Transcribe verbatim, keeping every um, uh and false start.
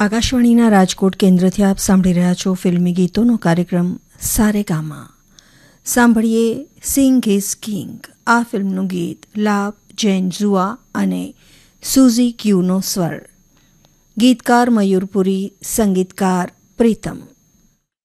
આકાશવાણીના રાજકોટ કેન્દ્રથી આપ સાંભળી રહ્યા છો ફિલ્મી ગીતોનો કાર્યક્રમ સારેગામા. સાંભળીએ સિંગ ઇઝ કિંગ. આ ફિલ્મનું ગીત લાભ જૈન ઝુઆ અને સુઝી ક્યુનો સ્વર. ગીતકાર મયુરપુરી, સંગીતકાર પ્રીતમ.